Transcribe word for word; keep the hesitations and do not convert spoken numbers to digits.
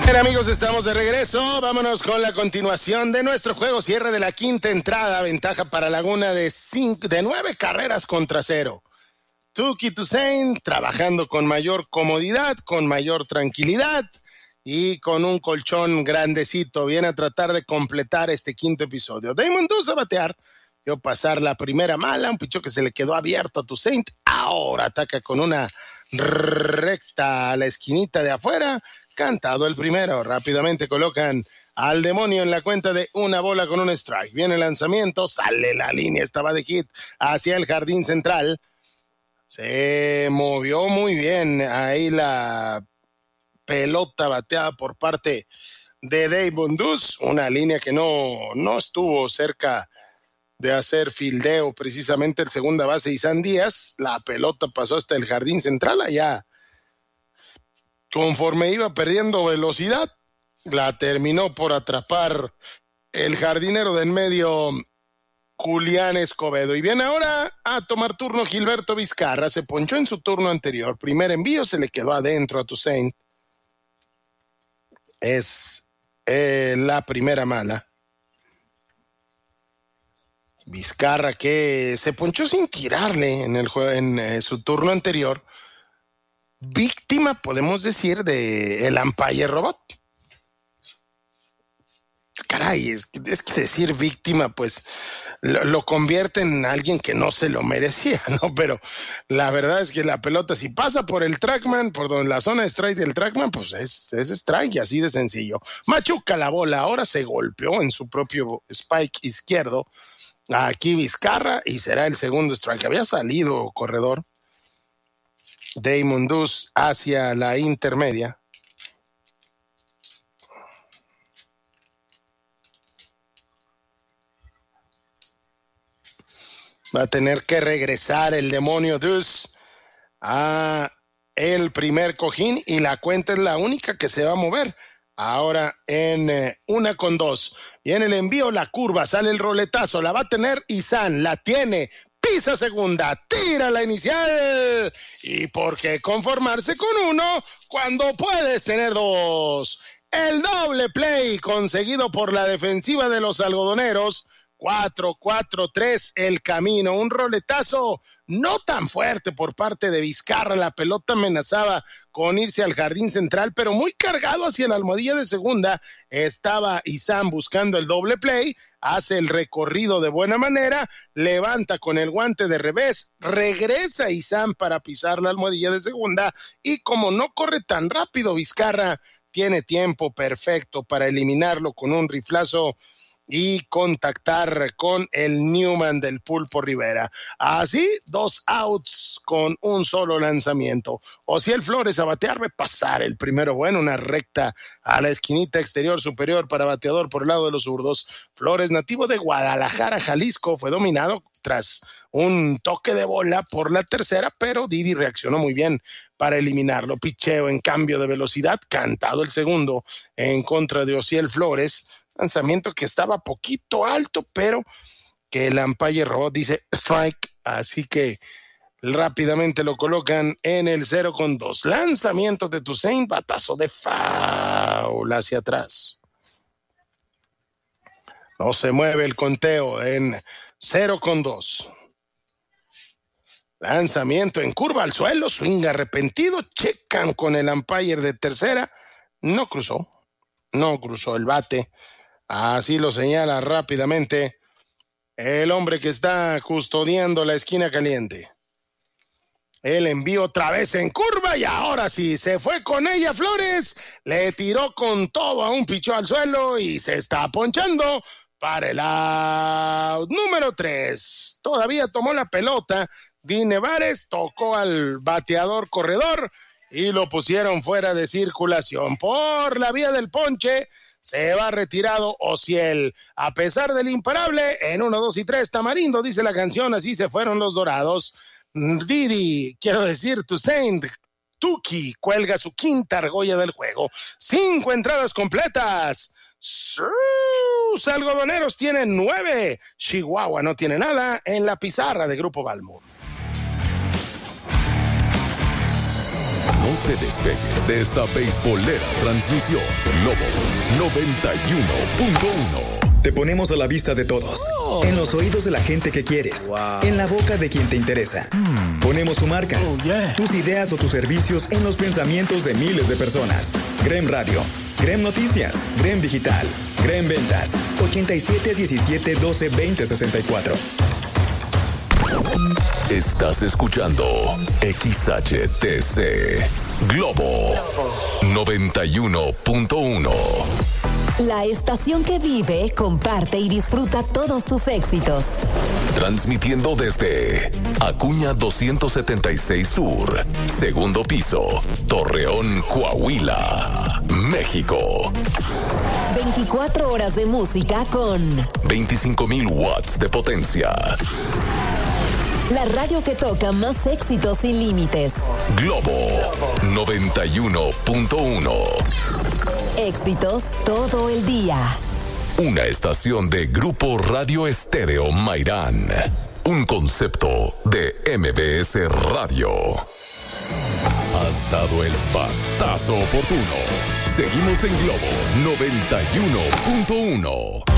Bien, amigos, estamos de regreso. Vámonos con la continuación de nuestro juego. Cierre de la quinta entrada. Ventaja para Laguna de, cinco, de nueve carreras contra cero. Tuki Toussaint trabajando con mayor comodidad, con mayor tranquilidad y con un colchón grandecito. Viene a tratar de completar este quinto episodio. Damon Duse a batear. Vio pasar la primera mala, un pichó que se le quedó abierto a Toussaint. Ahora ataca con una recta a la esquinita de afuera. Cantado el primero. Rápidamente colocan al demonio en la cuenta de una bola con un strike. Viene el lanzamiento, sale la línea, estaba de hit hacia el jardín central. Se movió muy bien ahí la pelota bateada por parte de Damon Duse. Una línea que no, no estuvo cerca de hacer fildeo precisamente el segunda base Isan Díaz. La pelota pasó hasta el jardín central allá. Conforme iba perdiendo velocidad, la terminó por atrapar el jardinero de en medio, Julián Escobedo. Y viene ahora a tomar turno Gilberto Vizcarra. Se ponchó en su turno anterior. Primer envío, se le quedó adentro a Toussaint. Es eh, la primera mala. Vizcarra que se ponchó sin tirarle en, el juego, en eh, su turno anterior. Víctima, podemos decir, de el umpire robot. Caray, es, es que decir víctima, pues lo, lo convierte en alguien que no se lo merecía, ¿no? Pero la verdad es que la pelota, si pasa por el trackman, por donde la zona de strike del trackman, pues es, es strike, así de sencillo. Machuca la bola, ahora se golpeó en su propio spike izquierdo. Aquí Vizcarra y será el segundo strike. Había salido corredor Damon Duse hacia la intermedia. Va a tener que regresar el demonio Duse a el primer cojín y la cuenta es la única que se va a mover. Ahora en eh, una con dos. Viene el envío, la curva, sale el roletazo, la va a tener Isan, la tiene. Pisa segunda, tira la inicial. ¿Y por qué conformarse con uno cuando puedes tener dos? El doble play conseguido por la defensiva de los algodoneros. cuatro cuatro tres el camino. Un roletazo no tan fuerte por parte de Vizcarra. La pelota amenazaba con irse al jardín central, pero muy cargado hacia la almohadilla de segunda. Estaba Isan buscando el doble play. Hace el recorrido de buena manera, levanta con el guante de revés, regresa Isan para pisar la almohadilla de segunda y como no corre tan rápido Vizcarra, tiene tiempo perfecto para eliminarlo con un riflazo y contactar con el Newman del Pulpo Rivera. Así, dos outs con un solo lanzamiento. Ociel Flores a batear, va a pasar el primero bueno, una recta a la esquinita exterior superior para bateador por el lado de los zurdos. Flores, nativo de Guadalajara, Jalisco, fue dominado tras un toque de bola por la tercera, pero Didi reaccionó muy bien para eliminarlo. Picheo en cambio de velocidad, cantado el segundo en contra de Ociel Flores. Lanzamiento que estaba poquito alto, pero que el umpire robot dice strike, así que rápidamente lo colocan en el cero con dos. Lanzamiento de Toussaint, batazo de foul hacia atrás. No se mueve el conteo en cero con dos. Lanzamiento en curva al suelo, swing arrepentido, checan con el umpire de tercera, no cruzó, no cruzó el bate. Así lo señala rápidamente el hombre que está custodiando la esquina caliente. El envío otra vez en curva y ahora sí, se fue con ella Flores, le tiró con todo a un pichó al suelo y se está ponchando para el out número tres. Todavía tomó la pelota, Di Nevares tocó al bateador corredor y lo pusieron fuera de circulación. Por la vía del ponche se va retirado Ociel. A pesar del imparable, en uno, dos y tres, Tamarindo, dice la canción, así se fueron los dorados. Didi, quiero decir, Toussaint, Tuki, cuelga su quinta argolla del juego. Cinco entradas completas. Sus algodoneros tienen nueve. Chihuahua no tiene nada en la pizarra de Grupo Balmo. te despegues de esta beisbolera transmisión. Globo noventa y uno punto uno. Te ponemos a la vista de todos, oh. en los oídos de la gente que quieres, wow. en la boca de quien te interesa. Mm. Ponemos tu marca, oh, yeah. tus ideas o tus servicios en los pensamientos de miles de personas. Grem Radio, Grem Noticias, Grem Digital, Grem Ventas, ochenta y siete diecisiete doce veinte sesenta y cuatro. Estás escuchando X H T C Globo noventa y uno punto uno. La estación que vive, comparte y disfruta todos tus éxitos. Transmitiendo desde Acuña doscientos setenta y seis Sur, segundo piso, Torreón, Coahuila, México. veinticuatro horas de música con veinticinco mil watts de potencia. La radio que toca más éxitos sin límites. Globo noventa y uno punto uno. Éxitos todo el día. Una estación de Grupo Radio Estéreo Mairán. Un concepto de M B S Radio. Has dado el batazo oportuno. Seguimos en Globo noventa y uno punto uno.